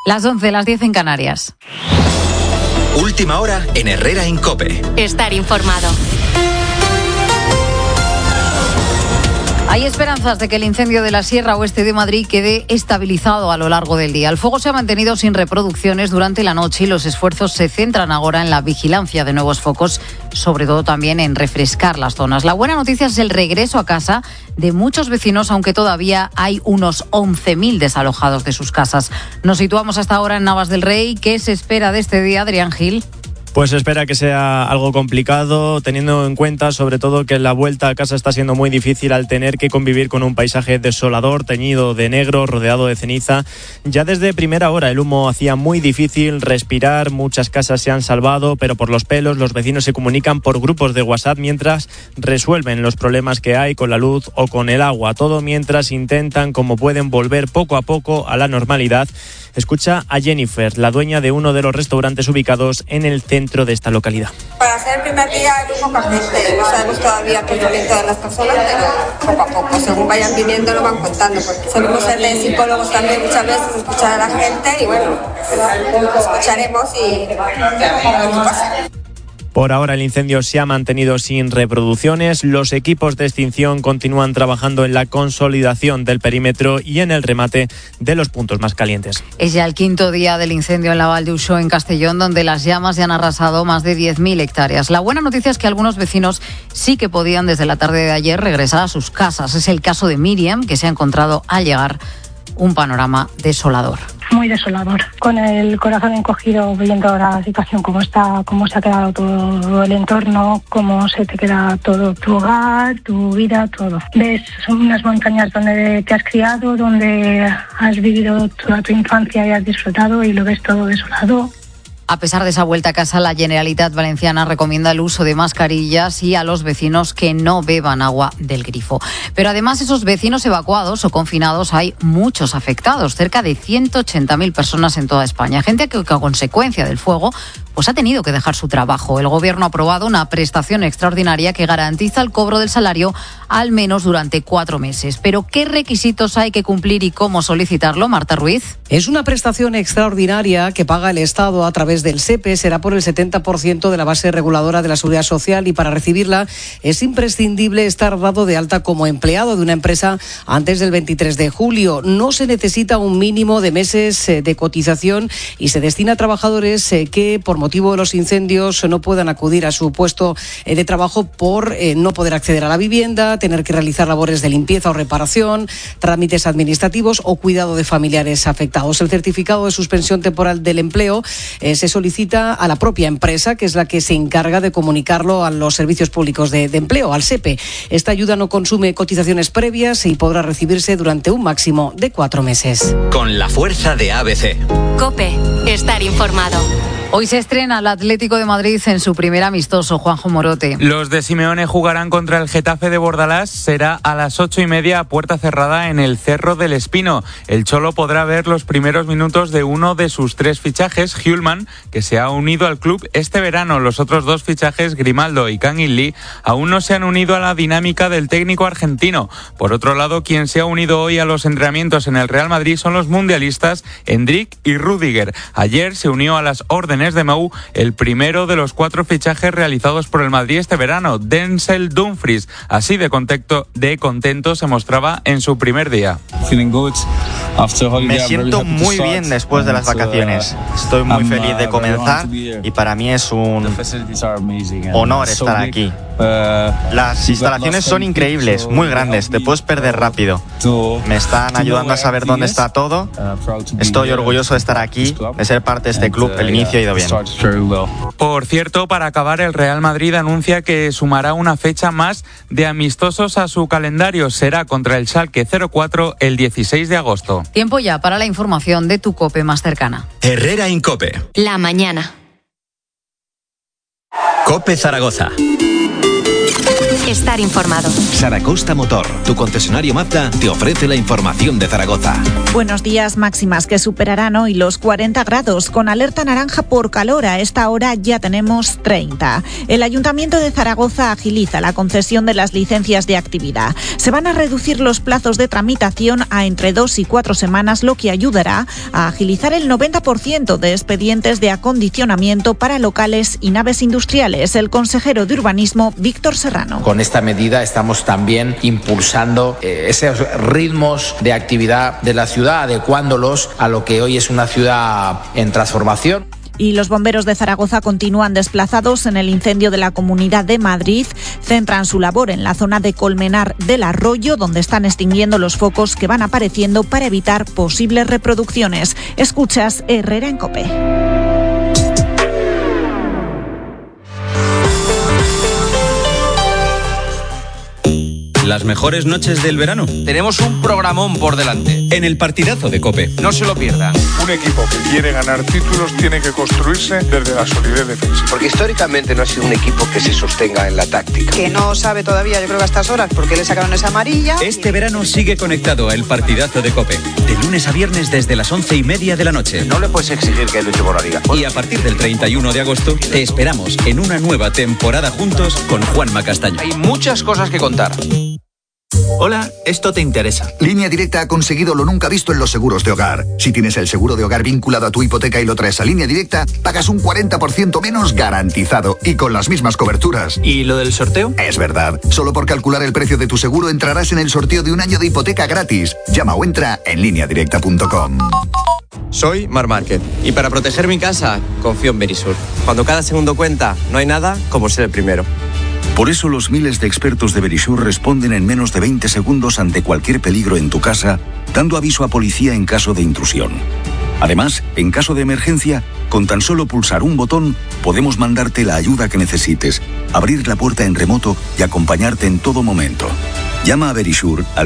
Las 11, las 10 en Canarias. Última hora en Herrera en COPE. Estar informado. Hay esperanzas de que el incendio de la Sierra Oeste de Madrid quede estabilizado a lo largo del día. El fuego se ha mantenido sin reproducciones durante la noche y los esfuerzos se centran ahora en la vigilancia de nuevos focos, sobre todo también en refrescar las zonas. La buena noticia es el regreso a casa de muchos vecinos, aunque todavía hay unos 11.000 desalojados de sus casas. Nos situamos hasta ahora en Navas del Rey. ¿Qué se espera de este día, Adrián Gil? Pues espera que sea algo complicado, teniendo en cuenta sobre todo que la vuelta a casa está siendo muy difícil al tener que convivir con un paisaje desolador, teñido de negro, rodeado de ceniza. Ya desde primera hora el humo hacía muy difícil respirar, muchas casas se han salvado, pero por los pelos los vecinos se comunican por grupos de WhatsApp mientras resuelven los problemas que hay con la luz o con el agua. Todo mientras intentan, como pueden, volver poco a poco a la normalidad. Escucha a Jennifer, la dueña de uno de los restaurantes ubicados en el centro de esta localidad. Para ser el primer día hay muy poca gente, no sabemos todavía qué es todas las personas, pero poco a poco, según vayan viniendo lo van contando, porque solemos ser de psicólogos también muchas veces, escuchar a la gente y bueno, escucharemos y a ver qué pasa. Por ahora el incendio se ha mantenido sin reproducciones. Los equipos de extinción continúan trabajando en la consolidación del perímetro y en el remate de los puntos más calientes. Es ya el quinto día del incendio en la Val d'Uixó, en Castellón, donde las llamas ya han arrasado más de 10.000 hectáreas. La buena noticia es que algunos vecinos sí que podían desde la tarde de ayer regresar a sus casas. Es el caso de Miriam, que se ha encontrado al llegar un panorama desolador. Muy desolador, con el corazón encogido viendo la situación, cómo está, cómo se ha quedado todo el entorno, cómo se te queda todo, tu hogar, tu vida, todo. Ves unas montañas donde te has criado, donde has vivido toda tu infancia y has disfrutado, y lo ves todo desolado. A pesar de esa vuelta a casa, la Generalitat Valenciana recomienda el uso de mascarillas y a los vecinos que no beban agua del grifo. Pero además, esos vecinos evacuados o confinados, hay muchos afectados, cerca de 180.000 personas en toda España. Gente que a consecuencia del fuego pues ha tenido que dejar su trabajo. El Gobierno ha aprobado una prestación extraordinaria que garantiza el cobro del salario al menos durante 4 meses. Pero ¿qué requisitos hay que cumplir y cómo solicitarlo, Marta Ruiz? Es una prestación extraordinaria que paga el Estado a través del SEPE, será por el 70% de la base reguladora de la Seguridad Social, y para recibirla es imprescindible estar dado de alta como empleado de una empresa antes del 23 de julio. No se necesita un mínimo de meses de cotización y se destina a trabajadores que por motivo de los incendios no puedan acudir a su puesto de trabajo por no poder acceder a la vivienda, tener que realizar labores de limpieza o reparación, trámites administrativos o cuidado de familiares afectados. El certificado de suspensión temporal del empleo se solicita a la propia empresa, que es la que se encarga de comunicarlo a los servicios públicos de empleo, al SEPE. Esta ayuda no consume cotizaciones previas y podrá recibirse durante un máximo de 4 meses. Con la fuerza de ABC. COPE. Estar informado. Hoy se estrena el Atlético de Madrid en su primer amistoso, Juanjo Morote. Los de Simeone jugarán contra el Getafe de Bordalás. Será a las 8:30 a puerta cerrada en el Cerro del Espino. El Cholo podrá ver los primeros minutos de uno de sus 3 fichajes, Hjulmand, que se ha unido al club este verano. Los otros 2 fichajes, Grimaldo y Kangin Lee, aún no se han unido a la dinámica del técnico argentino. Por otro lado, quien se ha unido hoy a los entrenamientos en el Real Madrid son los mundialistas Endrick y Rüdiger. Ayer se unió a las órdenes de Mau el primero de los 4 fichajes realizados por el Madrid este verano, Denzel Dumfries. Así de contento se mostraba en su primer día. Me siento muy bien después de las vacaciones. Estoy muy feliz de comenzar y para mí es un honor estar aquí. Las instalaciones son increíbles, muy grandes, te puedes perder rápido. Me están ayudando a saber dónde está todo. Estoy orgulloso de estar aquí, de ser parte de este club. El inicio ha ido bien. Por cierto, para acabar, el Real Madrid anuncia que sumará una fecha más de amistosos a su calendario. Será contra el Schalke 04 el 16 de agosto. Tiempo ya para la información de tu COPE más cercana. Herrera en COPE. La mañana. COPE Zaragoza. estar informado. Saracosta Motor, tu concesionario Mazda, te ofrece la información de Zaragoza. Buenos días, máximas que superarán hoy los 40 grados, con alerta naranja por calor. A esta hora ya tenemos 30. El Ayuntamiento de Zaragoza agiliza la concesión de las licencias de actividad. Se van a reducir los plazos de tramitación a entre 2 y 4 semanas, lo que ayudará a agilizar el 90% de expedientes de acondicionamiento para locales y naves industriales. El consejero de Urbanismo, Víctor Serrano. Con esta medida estamos también impulsando esos ritmos de actividad de la ciudad, adecuándolos a lo que hoy es una ciudad en transformación. Y los bomberos de Zaragoza continúan desplazados en el incendio de la Comunidad de Madrid. Centran su labor en la zona de Colmenar del Arroyo, donde están extinguiendo los focos que van apareciendo para evitar posibles reproducciones. Escuchas Herrera en COPE. Las mejores noches del verano. Tenemos un programón por delante. En el partidazo de COPE. No se lo pierdan. Un equipo que quiere ganar títulos tiene que construirse desde la solidez defensiva. Porque históricamente no ha sido un equipo que se sostenga en la táctica. Que no sabe todavía, yo creo que a estas horas, por qué le sacaron esa amarilla. Este verano sigue conectado a el partidazo de COPE. De lunes a viernes desde las 11:30 de la noche. No le puedes exigir que luche por la liga. Y a partir del 31 de agosto te esperamos en una nueva temporada juntos con Juanma Castaño. Hay muchas cosas que contar. Hola, esto te interesa. Línea Directa ha conseguido lo nunca visto en los seguros de hogar. Si tienes el seguro de hogar vinculado a tu hipoteca y lo traes a Línea Directa, pagas un 40% menos garantizado y con las mismas coberturas. ¿Y lo del sorteo? Es verdad. Solo por calcular el precio de tu seguro entrarás en el sorteo de un año de hipoteca gratis. Llama o entra en lineadirecta.com. Soy Mar Márquez y para proteger mi casa confío en Verisur. Cuando cada segundo cuenta, no hay nada como ser el primero. Por eso los miles de expertos de Verisur responden en menos de 20 segundos ante cualquier peligro en tu casa, dando aviso a policía en caso de intrusión. Además, en caso de emergencia, con tan solo pulsar un botón, podemos mandarte la ayuda que necesites, abrir la puerta en remoto y acompañarte en todo momento. Llama a Verisur al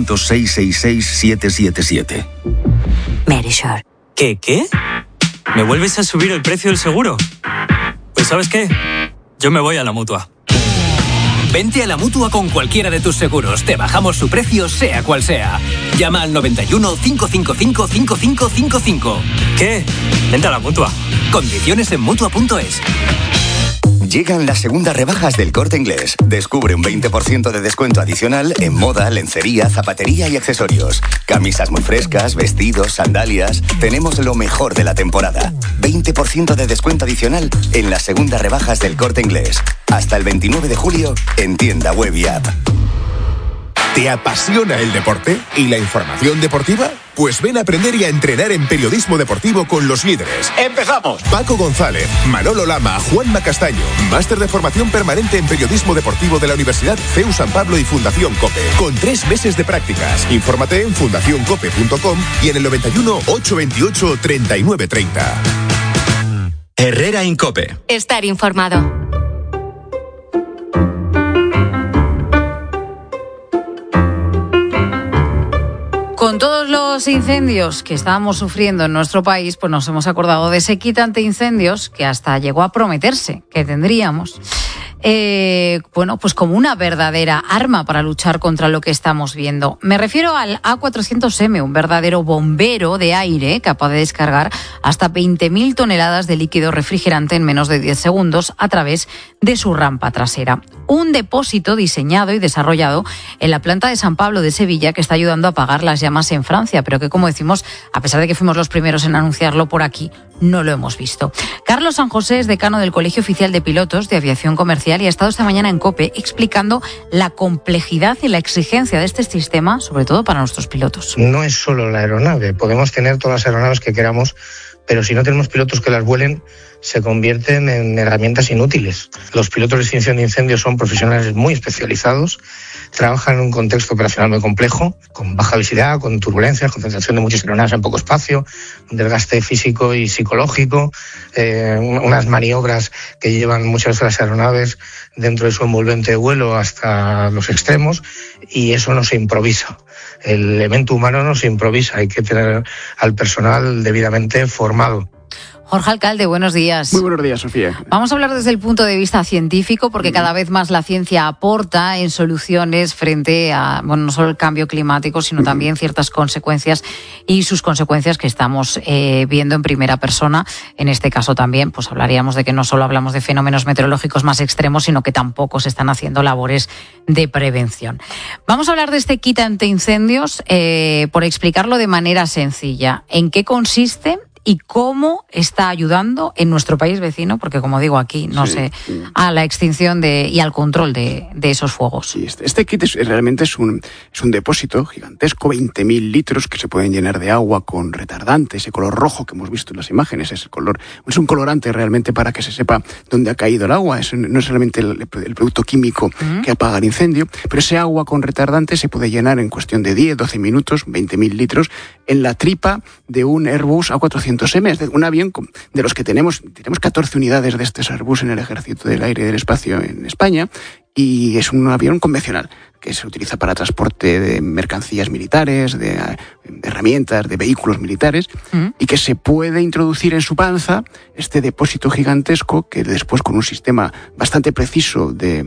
900-666-777. Verisur. ¿Qué? ¿Me vuelves a subir el precio del seguro? Pues ¿sabes qué? Yo me voy a la Mutua. Vente a la Mutua con cualquiera de tus seguros. Te bajamos su precio, sea cual sea. Llama al 91 555 5555. ¿Qué? Vente a la Mutua. Condiciones en Mutua.es. Llegan las segundas rebajas del Corte Inglés. Descubre un 20% de descuento adicional en moda, lencería, zapatería y accesorios. Camisas muy frescas, vestidos, sandalias. Tenemos lo mejor de la temporada. 20% de descuento adicional en las segundas rebajas del Corte Inglés. Hasta el 29 de julio en tienda web y app. ¿Te apasiona el deporte y la información deportiva? Pues ven a aprender y a entrenar en periodismo deportivo con los líderes. ¡Empezamos! Paco González, Manolo Lama, Juanma Castaño. Máster de formación permanente en periodismo deportivo de la Universidad CEU San Pablo y Fundación COPE. Con 3 meses de prácticas. Infórmate en fundacioncope.com y en el 91 828 3930. Herrera en COPE. Estar informado. Con todos los incendios que estábamos sufriendo en nuestro país, pues nos hemos acordado de ese kit antiincendios que hasta llegó a prometerse que tendríamos. Pues como una verdadera arma para luchar contra lo que estamos viendo. Me refiero al A400M, un verdadero bombero de aire capaz de descargar hasta 20.000 toneladas de líquido refrigerante en menos de 10 segundos a través de su rampa trasera. Un depósito diseñado y desarrollado en la planta de San Pablo de Sevilla que está ayudando a apagar las llamas en Francia, pero que, como decimos, a pesar de que fuimos los primeros en anunciarlo por aquí, no lo hemos visto. Carlos San José es decano del Colegio Oficial de Pilotos de Aviación Comercial y ha estado esta mañana en COPE explicando la complejidad y la exigencia de este sistema, sobre todo para nuestros pilotos. No es solo la aeronave, podemos tener todas las aeronaves que queramos, pero si no tenemos pilotos que las vuelen, se convierten en herramientas inútiles. Los pilotos de extinción de incendios son profesionales muy especializados, trabajan en un contexto operacional muy complejo, con baja visibilidad, con turbulencias, concentración de muchas aeronaves en poco espacio, un desgaste físico y psicológico, unas maniobras que llevan muchas de las aeronaves dentro de su envolvente de vuelo hasta los extremos, y eso no se improvisa. El elemento humano no se improvisa, hay que tener al personal debidamente formado. Jorge Alcalde, buenos días. Muy buenos días, Sofía. Vamos a hablar desde el punto de vista científico, porque cada vez más la ciencia aporta en soluciones frente a, no solo el cambio climático, sino también ciertas consecuencias y sus consecuencias que estamos viendo en primera persona. En este caso también, pues hablaríamos de que no solo hablamos de fenómenos meteorológicos más extremos, sino que tampoco se están haciendo labores de prevención. Vamos a hablar de este kit antiincendios, por explicarlo de manera sencilla. ¿En qué consiste y cómo está ayudando en nuestro país vecino? Porque, como digo, aquí a la extinción y al control de esos fuegos. Sí, este kit realmente es un depósito gigantesco, 20.000 litros que se pueden llenar de agua con retardante, ese color rojo que hemos visto en las imágenes, es un colorante realmente para que se sepa dónde ha caído el agua. No es realmente el producto químico que apaga el incendio, pero ese agua con retardante se puede llenar en cuestión de 10-12 minutos, 20.000 litros, en la tripa de un Airbus A400M, es un avión de los que tenemos 14 unidades de estos Airbus en el Ejército del Aire y del Espacio en España, y es un avión convencional que se utiliza para transporte de mercancías militares, de herramientas, de vehículos militares, y que se puede introducir en su panza este depósito gigantesco que después, con un sistema bastante preciso de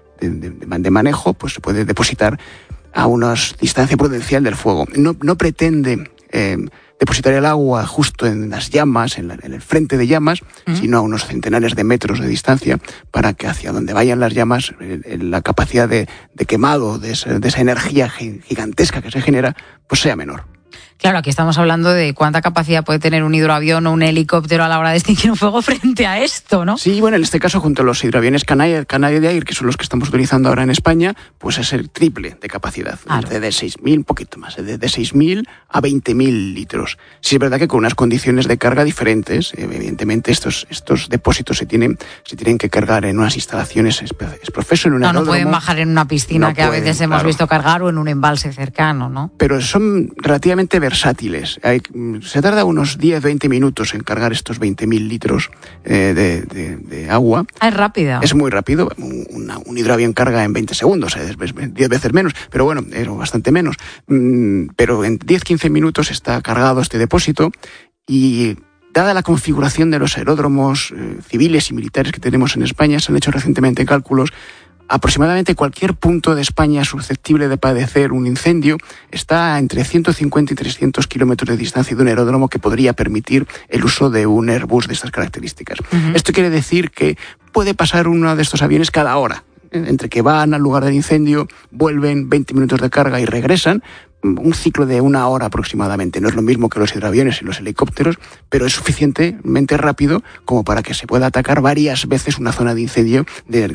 manejo, pues se puede depositar a una distancia prudencial del fuego. No pretende depositar el agua justo en las llamas, en el frente de llamas, sino a unos centenares de metros de distancia, para que hacia donde vayan las llamas la capacidad de quemado de esa energía gigantesca que se genera pues sea menor. Claro, aquí estamos hablando de cuánta capacidad puede tener un hidroavión o un helicóptero a la hora de extinguir un fuego frente a esto, ¿no? Sí, bueno, en este caso, junto a los hidroaviones Canadair, que son los que estamos utilizando ahora en España, pues es el triple de capacidad, claro. de 6.000, un poquito más, de 6.000 a 20.000 litros. Sí, es verdad que con unas condiciones de carga diferentes. Evidentemente, estos depósitos se tienen que cargar en unas instalaciones profeso, en un aeródromo. No pueden bajar en una piscina a veces hemos visto cargar, o en un embalse cercano, ¿no? Pero son relativamente versátiles. Se tarda unos 10-20 minutos en cargar estos 20.000 litros de agua. Es rápida. Es muy rápido. Un hidroavión carga en 20 segundos, 10 veces menos, pero bueno, es bastante menos. Pero en 10-15 minutos está cargado este depósito, y dada la configuración de los aeródromos civiles y militares que tenemos en España, se han hecho recientemente cálculos. Aproximadamente cualquier punto de España susceptible de padecer un incendio está entre 150 y 300 kilómetros de distancia de un aeródromo que podría permitir el uso de un Airbus de estas características. Esto quiere decir que puede pasar uno de estos aviones cada hora. Entre que van al lugar del incendio, vuelven 20 minutos de carga y regresan, un ciclo de 1 hora aproximadamente. No es lo mismo que los hidroaviones y los helicópteros, pero es suficientemente rápido como para que se pueda atacar varias veces una zona de incendio de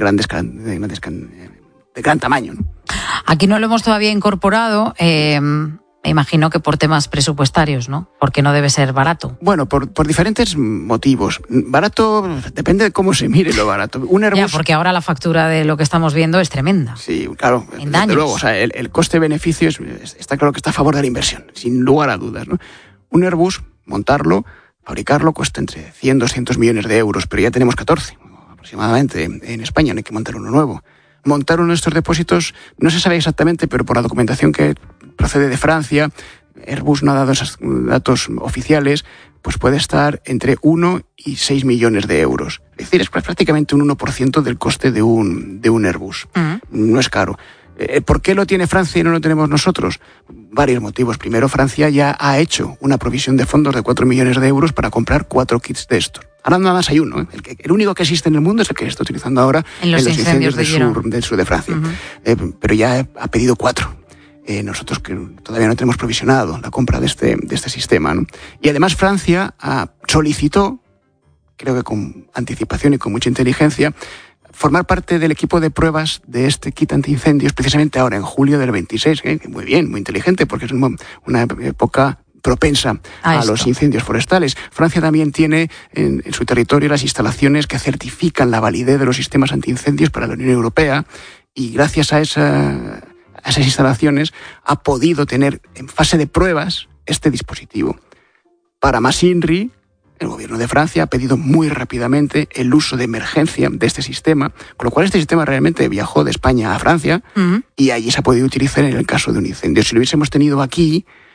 gran tamaño, ¿no? Aquí no lo hemos todavía incorporado. Me imagino que por temas presupuestarios, ¿no? Porque no debe ser barato. Bueno, por diferentes motivos. Barato, depende de cómo se mire lo barato. Un Airbus... Ya, porque ahora la factura de lo que estamos viendo es tremenda. Sí, claro. En daños. Desde luego, o sea, el coste-beneficio está claro que está a favor de la inversión, sin lugar a dudas, ¿no? Un Airbus, montarlo, fabricarlo, cuesta entre 100-200 millones de euros, pero ya tenemos 14 aproximadamente en España, no hay que montar uno nuevo. Montar uno de estos depósitos, no se sabe exactamente, pero por la documentación que procede de Francia, Airbus no ha dado esos datos oficiales, pues puede estar entre 1 y 6 millones de euros. Es decir, es prácticamente un 1% del coste de un Airbus. No es caro. ¿Por qué lo tiene Francia y no lo tenemos nosotros? Varios motivos. Primero, Francia ya ha hecho una provisión de fondos de 4 millones de euros para comprar 4 kits de estos. Ahora nada más hay uno. El único que existe en el mundo es el que se está utilizando ahora en los incendios del sur de Francia. Pero ya ha pedido 4. Nosotros que todavía no tenemos provisionado la compra de este sistema, ¿no? Y además Francia solicitó, creo que con anticipación y con mucha inteligencia, formar parte del equipo de pruebas de este kit antiincendios precisamente ahora, en julio del 26. Muy bien, muy inteligente, porque es una época propensa a los incendios forestales. Francia también tiene en su territorio las instalaciones que certifican la validez de los sistemas antiincendios para la Unión Europea, y gracias a esas instalaciones ha podido tener en fase de pruebas este dispositivo. Para más INRI, el gobierno de Francia ha pedido muy rápidamente el uso de emergencia de este sistema, con lo cual este sistema realmente viajó de España a Francia y allí se ha podido utilizar en el caso de un incendio. Si lo hubiésemos tenido aquí,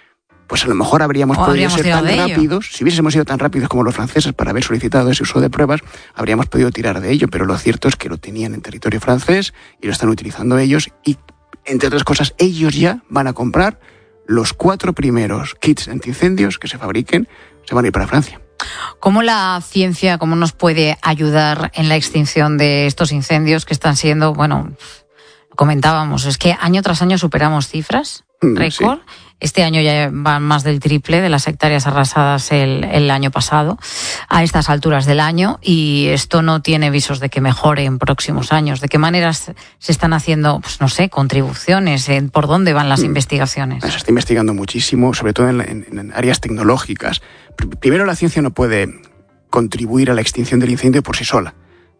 pues a lo mejor habríamos podido ser tan rápidos. Si hubiésemos sido tan rápidos como los franceses para haber solicitado ese uso de pruebas, habríamos podido tirar de ello, pero lo cierto es que lo tenían en territorio francés y lo están utilizando ellos y, entre otras cosas, ellos ya van a comprar los 4 primeros kits antiincendios que se fabriquen, se van a ir para Francia. ¿Cómo la ciencia, cómo nos puede ayudar en la extinción de estos incendios que están siendo, bueno, comentábamos, es que año tras año superamos cifras, récord? Sí. Este año ya van más del triple de las hectáreas arrasadas el año pasado, a estas alturas del año, y esto no tiene visos de que mejore en próximos años. ¿De qué maneras se están haciendo, pues no sé, contribuciones? ¿Por dónde van las investigaciones? Se está investigando muchísimo, sobre todo en áreas tecnológicas. Primero, la ciencia no puede contribuir a la extinción del incendio por sí sola.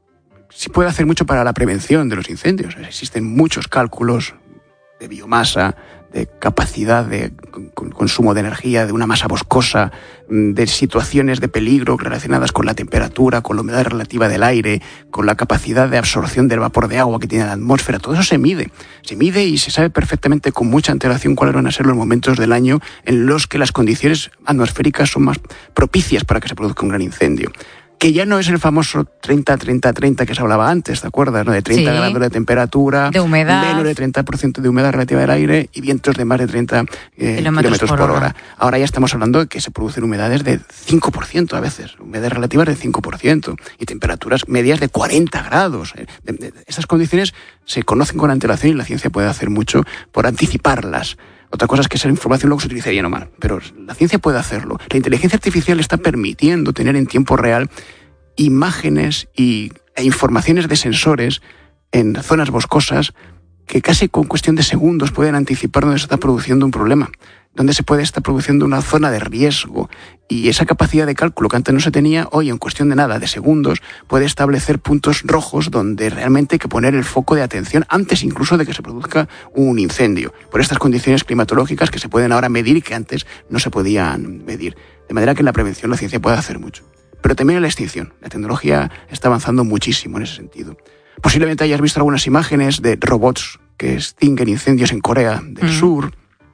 Sí puede hacer mucho para la prevención de los incendios. Existen muchos cálculos de biomasa, de capacidad de consumo de energía, de una masa boscosa, de situaciones de peligro relacionadas con la temperatura, con la humedad relativa del aire, con la capacidad de absorción del vapor de agua que tiene la atmósfera. Todo eso se mide y se sabe perfectamente con mucha antelación cuáles van a ser los momentos del año en los que las condiciones atmosféricas son más propicias para que se produzca un gran incendio. Que ya no es el famoso 30-30-30 que se hablaba antes, ¿te acuerdas? ¿No? De 30 grados de temperatura, de humedad, menos de 30% de humedad relativa del aire y vientos de más de 30 kilómetros por hora. Ahora ya estamos hablando de que se producen humedades de 5% a veces, humedades relativas de 5% y temperaturas medias de 40 grados. Estas condiciones se conocen con antelación y la ciencia puede hacer mucho por anticiparlas. Otra cosa es que esa información luego se utilizaría mal, pero la ciencia puede hacerlo. La inteligencia artificial está permitiendo tener en tiempo real imágenes e informaciones de sensores en zonas boscosas que casi con cuestión de segundos pueden anticipar dónde se está produciendo un problema, dónde se puede estar produciendo una zona de riesgo. Y esa capacidad de cálculo que antes no se tenía, hoy en cuestión de nada, de segundos, puede establecer puntos rojos donde realmente hay que poner el foco de atención antes incluso de que se produzca un incendio, por estas condiciones climatológicas que se pueden ahora medir y que antes no se podían medir. De manera que en la prevención la ciencia puede hacer mucho. Pero también en la extinción. La tecnología está avanzando muchísimo en ese sentido. Posiblemente hayas visto algunas imágenes de robots que extinguen incendios en Corea del Sur.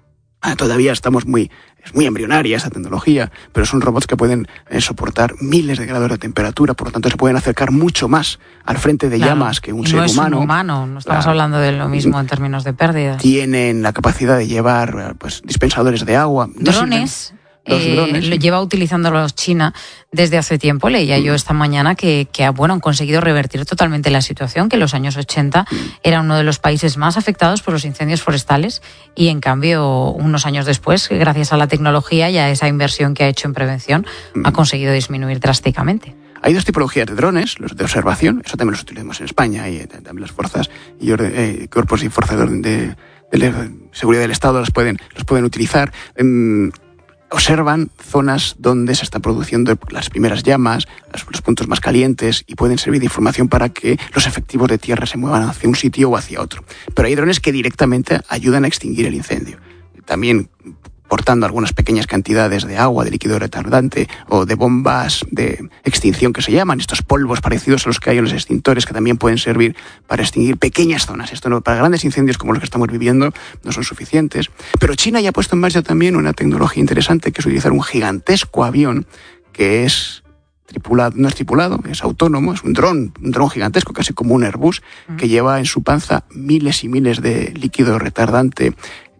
Todavía es muy embrionaria esa tecnología, pero son robots que pueden soportar miles de grados de temperatura, por lo tanto se pueden acercar mucho más al frente de llamas que un ser humano. No estamos hablando de lo mismo en términos de pérdidas. Tienen la capacidad de llevar dispensadores de agua. Drones. Lo lleva utilizándolos China desde hace tiempo. Leía yo esta mañana que han conseguido revertir totalmente la situación, que en los años 80 era uno de los países más afectados por los incendios forestales y en cambio unos años después, gracias a la tecnología y a esa inversión que ha hecho en prevención, ha conseguido disminuir drásticamente. Hay 2 tipologías de drones, los de observación, eso también los utilizamos en España y también las fuerzas y cuerpos y fuerzas de seguridad del Estado los pueden utilizar. Observan zonas donde se están produciendo las primeras llamas, los puntos más calientes y pueden servir de información para que los efectivos de tierra se muevan hacia un sitio o hacia otro. Pero hay drones que directamente ayudan a extinguir el incendio. También portando algunas pequeñas cantidades de agua, de líquido retardante o de bombas de extinción que se llaman, estos polvos parecidos a los que hay en los extintores que también pueden servir para extinguir pequeñas zonas. Esto no, para grandes incendios como los que estamos viviendo no son suficientes. Pero China ya ha puesto en marcha también una tecnología interesante que es utilizar un gigantesco avión que es tripulado, no es tripulado, es autónomo, es un dron gigantesco, casi como un Airbus, que lleva en su panza miles y miles de líquido retardante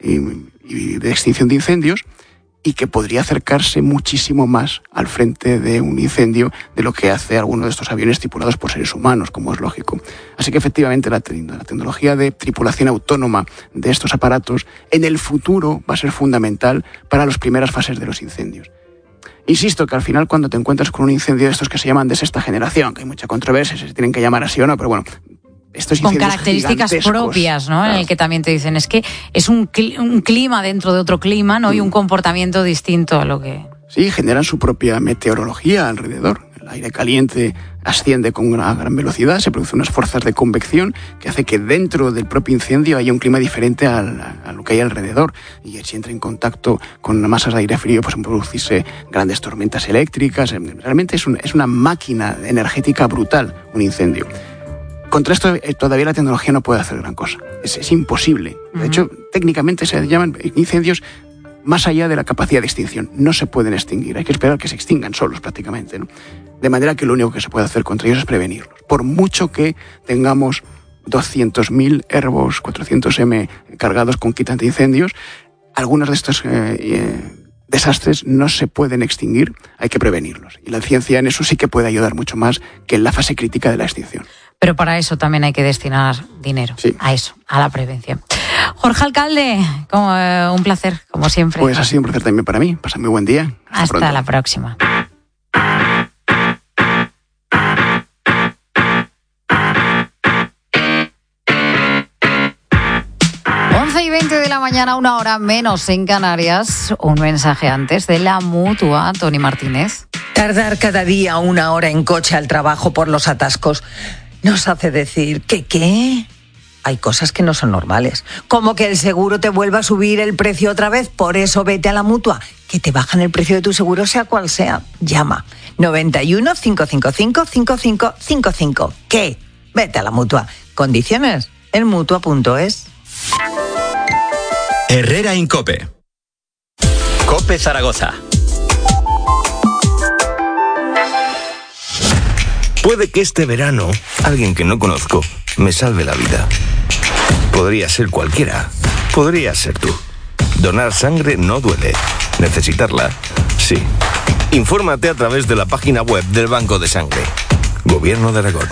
y de extinción de incendios y que podría acercarse muchísimo más al frente de un incendio de lo que hace alguno de estos aviones tripulados por seres humanos, como es lógico. Así que efectivamente la tecnología de tripulación autónoma de estos aparatos en el futuro va a ser fundamental para las primeras fases de los incendios. Insisto que al final cuando te encuentras con un incendio de estos que se llaman de sexta generación, que hay mucha controversia si se tienen que llamar así o no, pero bueno, estos con características propias, ¿no? Claro. En el que también te dicen, es que es un clima dentro de otro clima, ¿no? Y un comportamiento distinto a lo que... Sí, generan su propia meteorología alrededor. El aire caliente asciende con una gran velocidad, se producen unas fuerzas de convección que hace que dentro del propio incendio haya un clima diferente a lo que hay alrededor. Y si entra en contacto con masas de aire frío, pues pueden producirse grandes tormentas eléctricas. Realmente es una máquina energética brutal, un incendio. Contra esto todavía la tecnología no puede hacer gran cosa. Es imposible. De hecho, técnicamente se llaman incendios más allá de la capacidad de extinción. No se pueden extinguir, hay que esperar que se extingan solos prácticamente, ¿no? De manera que lo único que se puede hacer contra ellos es prevenirlos. Por mucho que tengamos 200.000 Airbus 400M cargados con kit antiincendios, algunos de estos desastres no se pueden extinguir, hay que prevenirlos. Y la ciencia en eso sí que puede ayudar mucho más que en la fase crítica de la extinción. Pero para eso también hay que destinar dinero, a eso, a la prevención. Jorge Alcalde, un placer, como siempre. Pues ha sido un placer también para mí. Pasa muy buen día. Hasta la próxima. Y 20 de la mañana, 1 hora menos en Canarias. Un mensaje antes de la Mutua, Tony Martínez. Tardar cada día 1 hora en coche al trabajo por los atascos nos hace decir que ¿qué? Hay cosas que no son normales, como que el seguro te vuelva a subir el precio otra vez. Por eso vete a la Mutua, que te bajan el precio de tu seguro sea cual sea. Llama 91 555 5555. ¿Qué? Vete a la Mutua. Condiciones en Mutua.es. Herrera Incope. Cope Zaragoza. Puede que este verano alguien que no conozco me salve la vida. Podría ser cualquiera. Podría ser tú. Donar sangre no duele. Necesitarla, sí. Infórmate a través de la página web del Banco de Sangre. Gobierno de Aragón.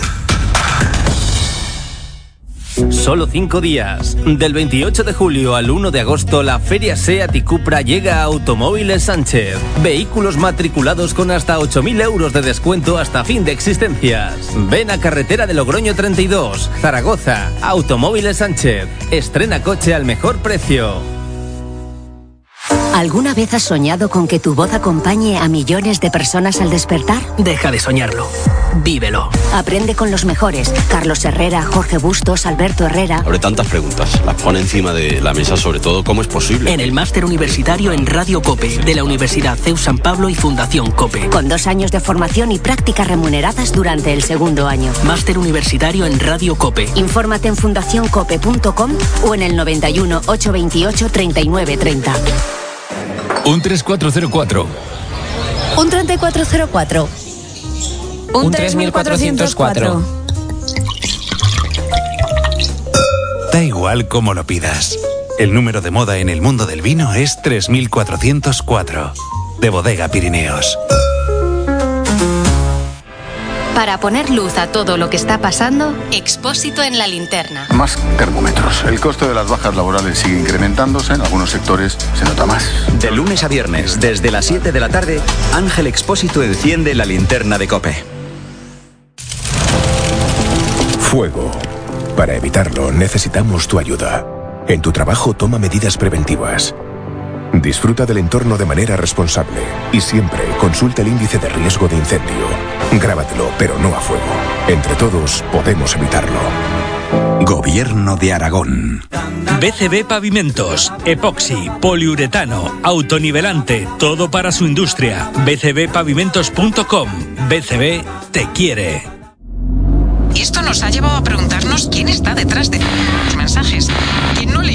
Solo 5 días. Del 28 de julio al 1 de agosto, la Feria SEAT y Cupra llega a Automóviles Sánchez. Vehículos matriculados con hasta 8.000 euros de descuento hasta fin de existencias. Ven a Carretera de Logroño 32, Zaragoza. Automóviles Sánchez. Estrena coche al mejor precio. ¿Alguna vez has soñado con que tu voz acompañe a millones de personas al despertar? Deja de soñarlo. Vívelo. Aprende con los mejores. Carlos Herrera, Jorge Bustos, Alberto Herrera. Abre tantas preguntas. Las pone encima de la mesa, sobre todo, ¿cómo es posible? En el máster universitario en Radio COPE, de la Universidad CEU San Pablo y Fundación COPE. Con 2 años de formación y prácticas remuneradas durante el 2º año. Máster universitario en Radio COPE. Infórmate en fundacioncope.com o en el 91 828 3930. Un 3404. Un 3404. Un 3404. Da igual cómo lo pidas. El número de moda en el mundo del vino es 3404. De Bodega Pirineos. Para poner luz a todo lo que está pasando, Expósito en la linterna. Más termómetros. El coste de las bajas laborales sigue incrementándose. En algunos sectores se nota más. De lunes a viernes, desde las 7 de la tarde, Ángel Expósito enciende la linterna de COPE. Fuego. Para evitarlo, necesitamos tu ayuda. En tu trabajo, toma medidas preventivas. Disfruta del entorno de manera responsable y siempre consulta el índice de riesgo de incendio. Grábatelo, pero no a fuego. Entre todos podemos evitarlo. Gobierno de Aragón. BCB Pavimentos, epoxi, poliuretano, autonivelante, todo para su industria. bcbpavimentos.com. BCB te quiere. Y esto nos ha llevado a preguntarnos quién está detrás de los mensajes. ¿Quién no lee?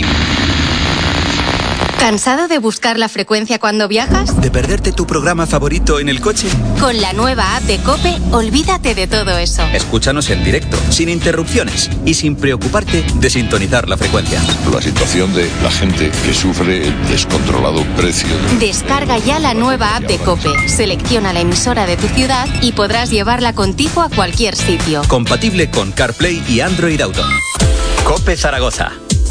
¿Cansado de buscar la frecuencia cuando viajas? ¿De perderte tu programa favorito en el coche? Con la nueva app de COPE, olvídate de todo eso. Escúchanos en directo, sin interrupciones y sin preocuparte de sintonizar la frecuencia. La situación de la gente que sufre el descontrolado precio. Descarga ya la nueva app de COPE, selecciona la emisora de tu ciudad y podrás llevarla contigo a cualquier sitio. Compatible con CarPlay y Android Auto. COPE Zaragoza.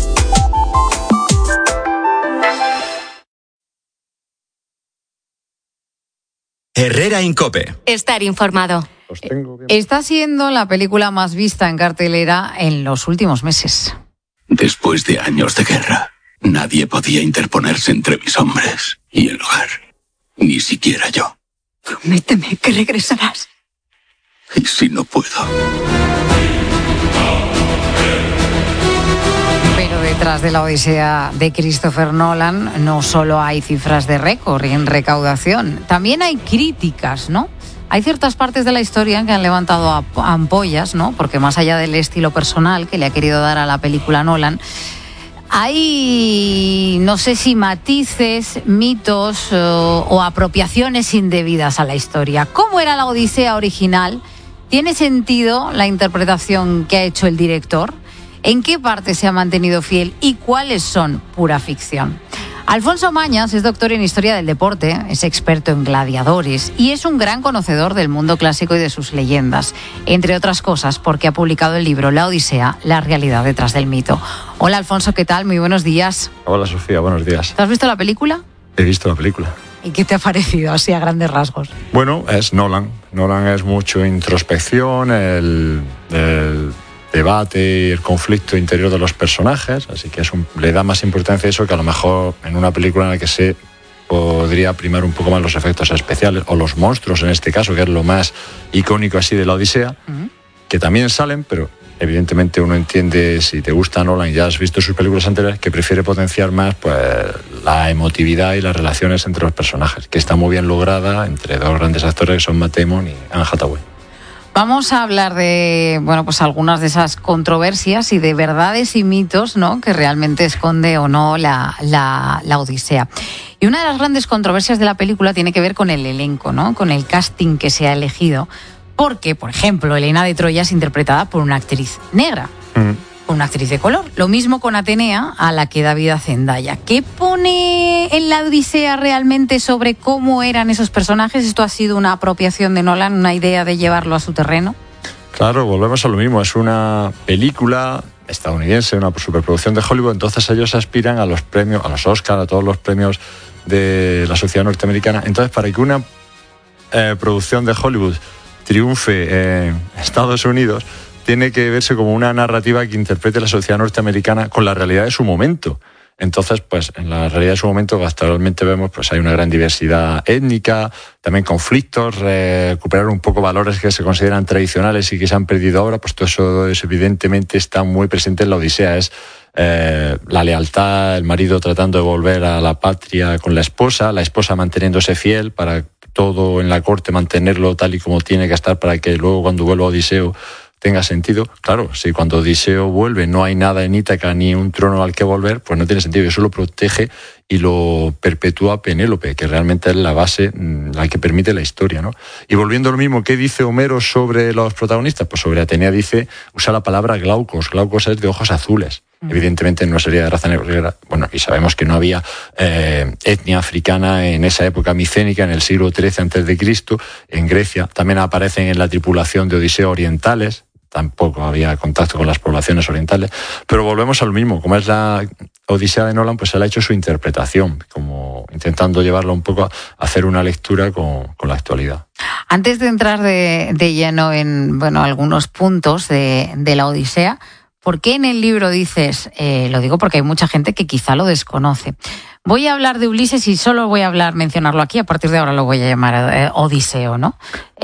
Herrera Incope. Estar informado. Está siendo la película más vista en cartelera en los últimos meses. Después de años de guerra, nadie podía interponerse entre mis hombres y el hogar. Ni siquiera yo. Prométeme que regresarás. ¿Y si no puedo? Pero detrás de la odisea de Christopher Nolan no solo hay cifras de récord en recaudación, también hay críticas, ¿no? Hay ciertas partes de la historia que han levantado ampollas, ¿no? Porque más allá del estilo personal que le ha querido dar a la película Nolan, Hay, no sé si matices, mitos o apropiaciones indebidas a la historia. ¿Cómo era la Odisea original? ¿Tiene sentido la interpretación que ha hecho el director? ¿En qué parte se ha mantenido fiel y cuáles son pura ficción? Alfonso Mañas es doctor en Historia del Deporte, es experto en gladiadores y es un gran conocedor del mundo clásico y de sus leyendas, entre otras cosas porque ha publicado el libro La Odisea, la realidad detrás del mito. Hola Alfonso, ¿qué tal? Muy buenos días. Hola Sofía, buenos días. ¿Te has visto la película? He visto la película. ¿Y qué te ha parecido, así a grandes rasgos? Bueno, es Nolan. Nolan es mucho introspección, el debate y el conflicto interior de los personajes, así que le da más importancia a eso que a lo mejor en una película en la que se podría primar un poco más los efectos especiales o los monstruos en este caso, que es lo más icónico así de la Odisea, que también salen, pero evidentemente uno entiende, si te gusta Nolan y ya has visto sus películas anteriores, que prefiere potenciar más pues la emotividad y las relaciones entre los personajes, que está muy bien lograda entre dos grandes actores que son Matt Damon y Anne Hathaway. Vamos a hablar de, bueno, pues algunas de esas controversias y de verdades y mitos, ¿no?, que realmente esconde o no la Odisea. Y una de las grandes controversias de la película tiene que ver con el elenco, ¿no?, con el casting que se ha elegido. Porque, por ejemplo, Helena de Troya es interpretada por una actriz negra, una actriz de color. Lo mismo con Atenea, a la que da vida Zendaya. ¿Qué pone en la Odisea realmente sobre cómo eran esos personajes? ¿Esto ha sido una apropiación de Nolan, una idea de llevarlo a su terreno? Claro, volvemos a lo mismo. Es una película estadounidense, una superproducción de Hollywood, entonces ellos aspiran a los premios, a los Oscar, a todos los premios de la sociedad norteamericana. Entonces, para que una producción de Hollywood triunfe en Estados Unidos, tiene que verse como una narrativa que interprete la sociedad norteamericana con la realidad de su momento. Entonces, pues en la realidad de su momento actualmente vemos pues hay una gran diversidad étnica, también conflictos, recuperar un poco valores que se consideran tradicionales y que se han perdido ahora, pues todo eso evidentemente está muy presente en la Odisea. Es la lealtad, el marido tratando de volver a la patria con la esposa manteniéndose fiel para todo en la corte, mantenerlo tal y como tiene que estar para que luego cuando vuelva Odiseo tenga sentido. Claro, si cuando Odiseo vuelve no hay nada en Ítaca ni un trono al que volver, pues no tiene sentido. Eso lo protege y lo perpetúa Penélope, que realmente es la base, la que permite la historia, ¿no? Y volviendo a lo mismo, ¿qué dice Homero sobre los protagonistas? Pues sobre Atenea usa la palabra glaucos. Glaucos es de ojos azules. Evidentemente no sería de raza negra. Bueno, y sabemos que no había etnia africana en esa época micénica, en el siglo XIII a.C. En Grecia también aparecen en la tripulación de Odiseo orientales. Tampoco había contacto con las poblaciones orientales, pero volvemos a lo mismo. Como es la Odisea de Nolan, pues él ha hecho su interpretación, como intentando llevarlo un poco a hacer una lectura con la actualidad. Antes de entrar de lleno en algunos puntos de la Odisea, ¿por qué en el libro dices, lo digo porque hay mucha gente que quizá lo desconoce, voy a hablar de Ulises y solo voy a mencionarlo aquí, a partir de ahora lo voy a llamar Odiseo, ¿no?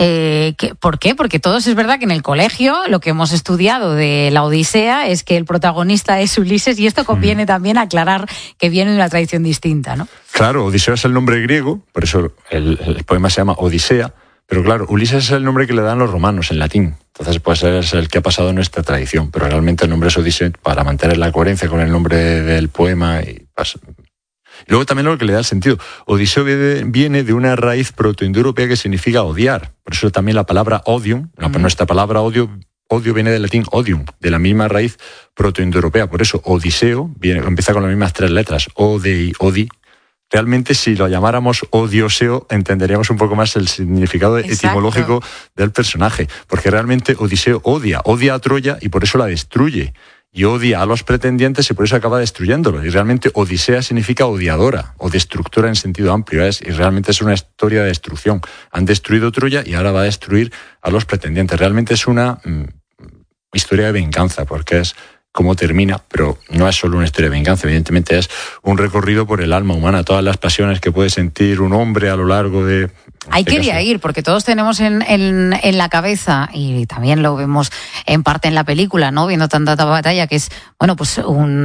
¿Por qué? Porque todos es verdad que en el colegio lo que hemos estudiado de la Odisea es que el protagonista es Ulises y esto conviene también aclarar que viene de una tradición distinta, ¿no? Claro, Odiseo es el nombre griego, por eso el poema se llama Odisea, pero claro, Ulises es el nombre que le dan los romanos en latín. Entonces, pues es el que ha pasado en nuestra tradición, pero realmente el nombre es Odiseo para mantener la coherencia con el nombre del poema y pues. Luego también lo que le da el sentido. Odiseo viene de una raíz protoindoeuropea que significa odiar. Por eso también la palabra odium, nuestra palabra odio viene del latín odium, de la misma raíz protoindoeuropea. Por eso Odiseo empieza con las mismas tres letras, Odei, Odi. Realmente si lo llamáramos Odioseo entenderíamos un poco más el significado etimológico del personaje. Porque realmente Odiseo odia a Troya y por eso la destruye. Y odia a los pretendientes y por eso acaba destruyéndolo. Y realmente Odisea significa odiadora o destructora en sentido amplio. Y realmente es una historia de destrucción. Han destruido Troya y ahora va a destruir a los pretendientes. Realmente es una historia de venganza, porque es cómo termina, pero no es solo una historia de venganza. Evidentemente es un recorrido por el alma humana, todas las pasiones que puede sentir un hombre a lo largo de Ahí quería ir, porque todos tenemos en la cabeza, y también lo vemos en parte en la película, ¿no? Viendo tanta batalla, que es, bueno, pues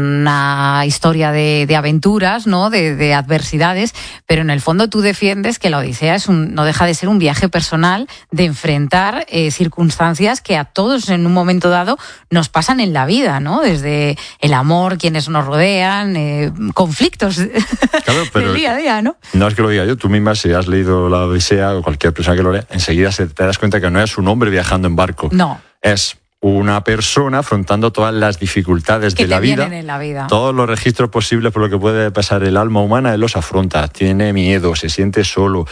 una historia de aventuras, ¿no? De adversidades, pero en el fondo tú defiendes que la Odisea no deja de ser un viaje personal de enfrentar circunstancias que a todos en un momento dado nos pasan en la vida, ¿no? Desde el amor, quienes nos rodean, conflictos del día a día, ¿no? No es que lo diga yo, tú misma, si has leído la Odisea, o cualquier persona que lo lea, enseguida te das cuenta que no es un hombre viajando en barco. No. Es una persona afrontando todas las dificultades de la vida. En la vida. Todos los registros posibles por lo que puede pasar el alma humana, él los afronta. Tiene miedo, se siente solo,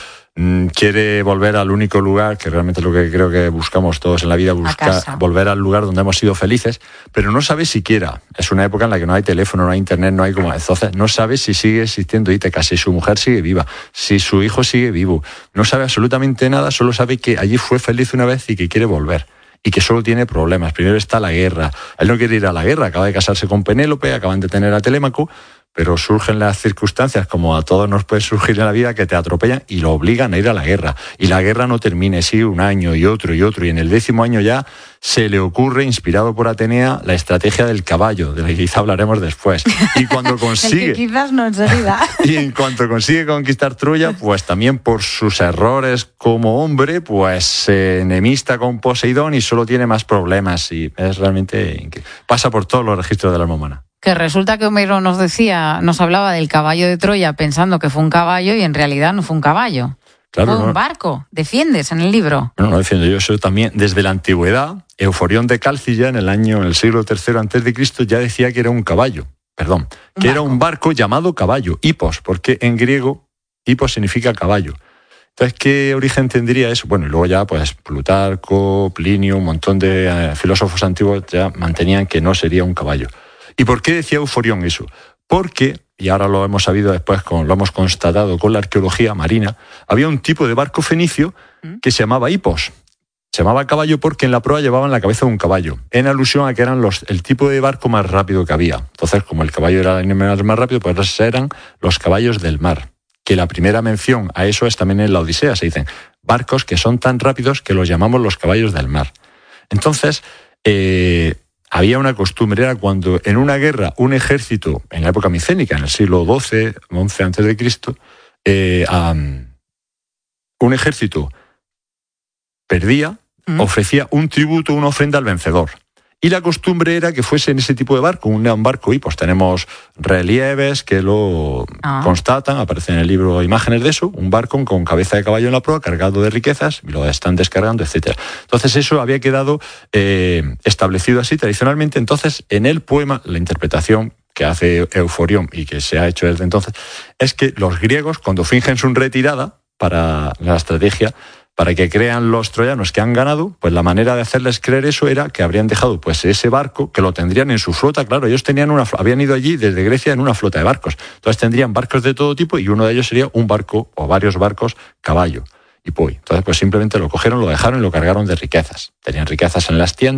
quiere volver al único lugar, que realmente es lo que creo que buscamos todos en la vida, volver al lugar donde hemos sido felices, pero no sabe siquiera. Es una época en la que no hay teléfono, no hay internet, no hay como... Entonces no sabe si sigue existiendo Ítaca, si su mujer sigue viva, si su hijo sigue vivo. No sabe absolutamente nada, solo sabe que allí fue feliz una vez y que quiere volver. Y que solo tiene problemas. Primero está la guerra. Él no quiere ir a la guerra, acaba de casarse con Penélope, acaban de tener a Telémaco, pero surgen las circunstancias, como a todos nos puede surgir en la vida, que te atropellan y lo obligan a ir a la guerra. Y la guerra no termina, sigue un año y otro, y en el 10º año ya se le ocurre, inspirado por Atenea, la estrategia del caballo, de la que quizá hablaremos después. Y cuando consigue... el que quizás no enseguida. Y en cuanto consigue conquistar Troya, pues también por sus errores como hombre, pues se enemista con Poseidón y solo tiene más problemas. Y es realmente... pasa por todos los registros del alma humana. Que resulta que Homero nos hablaba del caballo de Troya pensando que fue un caballo y en realidad no fue un caballo. Claro, fue un barco. ¿Defiendes en el libro? No defiendo yo. Eso también, desde la antigüedad, Euforión de Cálciya, en el siglo III a.C., ya decía que era un caballo. Era un barco llamado caballo, hipos, porque en griego hipos significa caballo. Entonces, ¿qué origen tendría eso? Bueno, y luego ya, pues, Plutarco, Plinio, un montón de filósofos antiguos ya mantenían que no sería un caballo. ¿Y por qué decía Euforión eso? Porque, y ahora lo hemos sabido después, lo hemos constatado con la arqueología marina, había un tipo de barco fenicio que se llamaba hipos. Se llamaba caballo porque en la proa llevaban la cabeza de un caballo, en alusión a que eran el tipo de barco más rápido que había. Entonces, como el caballo era el animal más rápido, pues eran los caballos del mar. Que la primera mención a eso es también en la Odisea. Se dicen barcos que son tan rápidos que los llamamos los caballos del mar. Entonces, había una costumbre, era cuando en una guerra un ejército, en la época micénica, en el siglo XII a.C., un ejército perdía, ofrecía un tributo, una ofrenda al vencedor. Y la costumbre era que fuese en ese tipo de barco, un barco hipos. Tenemos relieves que lo constatan, aparecen en el libro imágenes de eso, un barco con cabeza de caballo en la proa, cargado de riquezas, y lo están descargando, etc. Entonces eso había quedado establecido así tradicionalmente. Entonces, en el poema, la interpretación que hace Euforión y que se ha hecho desde entonces, es que los griegos, cuando fingen su retirada para la estrategia, para que crean los troyanos que han ganado, pues la manera de hacerles creer eso era que habrían dejado pues ese barco, que lo tendrían en su flota. Claro, ellos habían ido allí desde Grecia en una flota de barcos. Entonces tendrían barcos de todo tipo y uno de ellos sería un barco o varios barcos caballo. Y pues, entonces pues simplemente lo cogieron, lo dejaron y lo cargaron de riquezas. Tenían riquezas en las tiendas.